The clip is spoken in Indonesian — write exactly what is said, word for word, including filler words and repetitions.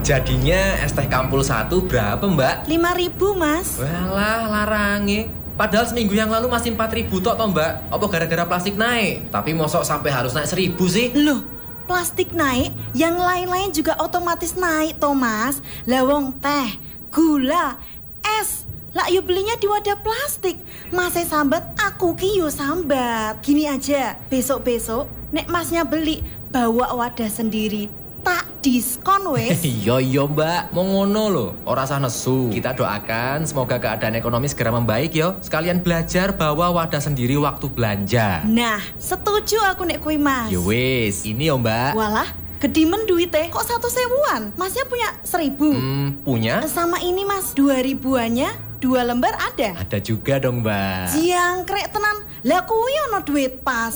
Jadinya es teh Kampul satu berapa, Mbak? lima ribu, Mas. Walah, larange. Padahal seminggu yang lalu masih empat ribu tok toh, Mbak. Apa gara-gara plastik naik? Tapi mosok sampai harus naik seribu sih? Loh, plastik naik, yang lain-lain juga otomatis naik, Thomas. Lawong teh, gula, es. Lah yo belinya di wadah plastik. Masih sambat, aku ki yo sambat. Gini aja, besok-besok nek masnya beli, bawa wadah sendiri. Tak diskon wes. Yo yo Mbak, mau ngono loh, ora sah nesu. Kita doakan semoga keadaan ekonomi segera membaik yo. Sekalian belajar bawa wadah sendiri waktu belanja. Nah, setuju aku nek kui, Mas. Yo wis, ini yo Mbak. Walah, gedimen duitnya kok satu sewuan. Masnya punya seribu. Hmm, punya? Sama ini Mas, dua ribuannya. Dua lembar ada? Ada juga dong, Mbak. Jangkrik tenan. Lah kuwi ono duit pas.